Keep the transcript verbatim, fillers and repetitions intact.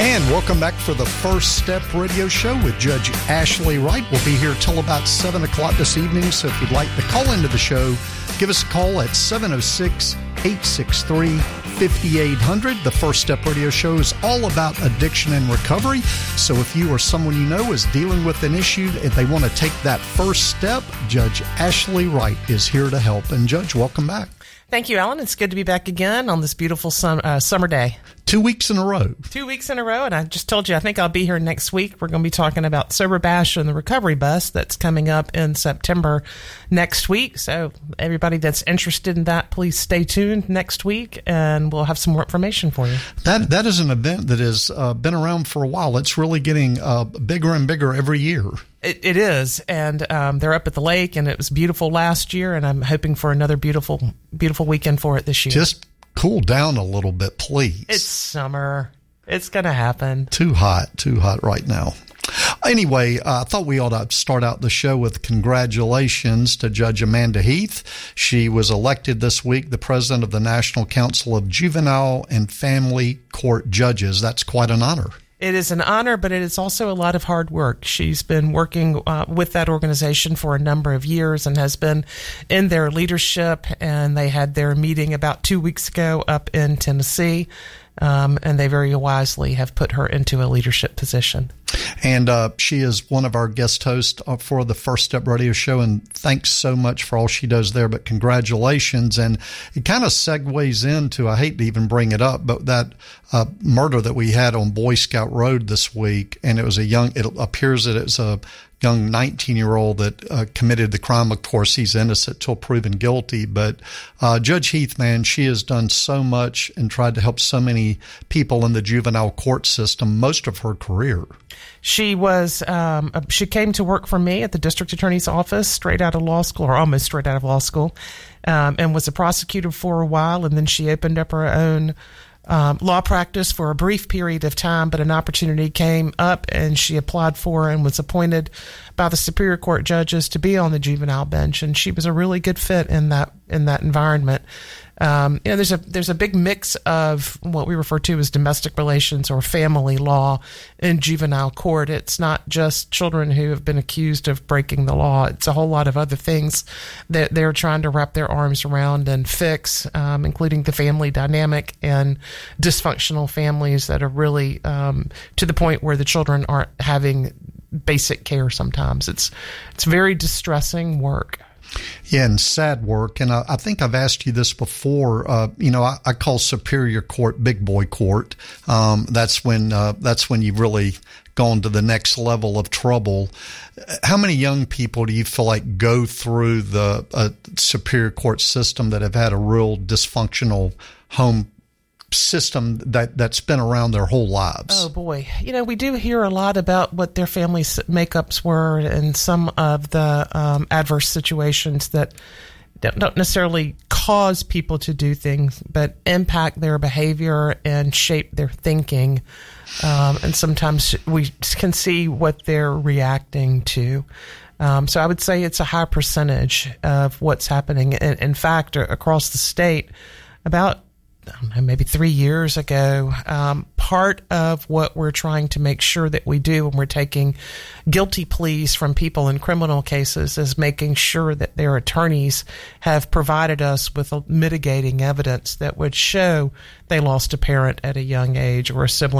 And welcome back for the First Step Radio Show with Judge Ashley Wright. We'll be here till about seven o'clock this evening, so if you'd like to call into the show, give us a call at seven oh six, eight six three, five eight zero zero. The First Step Radio Show is all about addiction and recovery, so if you or someone you know is dealing with an issue, if they want to take that first step, Judge Ashley Wright is here to help. And Judge, welcome back. Thank you, Alan. It's good to be back again on this beautiful sum, uh, summer day. Two weeks in a row. Two weeks in a row, and I just told you I think I'll be here next week. We're going to be talking about Sober Bash and the Recovery Bus that's coming up in September next week. So everybody that's interested in that, please stay tuned next week, and we'll have some more information for you. That That is an event that has uh, been around for a while. It's really getting uh, bigger and bigger every year. It, it is, and um, they're up at the lake, and it was beautiful last year, and I'm hoping for another beautiful, beautiful weekend for it this year. Just cool down a little bit, please. It's summer. It's going to happen. Too hot, too hot right now. Anyway, uh, I thought we ought to start out the show with congratulations to Judge Amanda Heath. She was elected this week the president of the National Council of Juvenile and Family Court Judges. That's quite an honor. It is an honor, but it is also a lot of hard work. She's been working uh, with that organization for a number of years and has been in their leadership, and they had their meeting about two weeks ago up in Tennessee, um, and they very wisely have put her into a leadership position. And uh, she is one of our guest hosts for the First Step Radio Show, and thanks so much for all she does there, but congratulations. And it kind of segues into, I hate to even bring it up, but that uh, murder that we had on Boy Scout Road this week, and it was a young, it appears that it's a young nineteen-year-old that uh, committed the crime. Of course, he's innocent till proven guilty. But uh, Judge Heath, man, she has done so much and tried to help so many people in the juvenile court system most of her career. She was, um, she came to work for me at the district attorney's office straight out of law school, or almost straight out of law school, um, and was a prosecutor for a while. And then she opened up her own Um, law practice for a brief period of time, but an opportunity came up and she applied for and was appointed by the Superior Court judges to be on the juvenile bench, and she was a really good fit in that in that environment. Um, you know, there's a there's a big mix of what we refer to as domestic relations or family law in juvenile court. It's not just children who have been accused of breaking the law. It's a whole lot of other things that they're trying to wrap their arms around and fix, um, including the family dynamic and dysfunctional families that are really um, to the point where the children aren't having basic care sometimes. It's it's very distressing work. Yeah, and sad work. And I, I think I've asked you this before. Uh, you know, I, I call Superior Court big boy court. Um, that's when uh, that's when you've really gone to the next level of trouble. How many young people do you feel like go through the uh, Superior Court system that have had a real dysfunctional home system that that's been around their whole lives? Oh boy, you know, we do hear a lot about what their family makeups were and some of the um, adverse situations that don't necessarily cause people to do things, but impact their behavior and shape their thinking. Um, and sometimes we can see what they're reacting to. Um, so I would say it's a high percentage of what's happening. In, in fact, across the state, about I don't know, maybe three years ago, um, part of what we're trying to make sure that we do when we're taking guilty pleas from people in criminal cases is making sure that their attorneys have provided us with mitigating evidence that would show they lost a parent at a young age or a sibling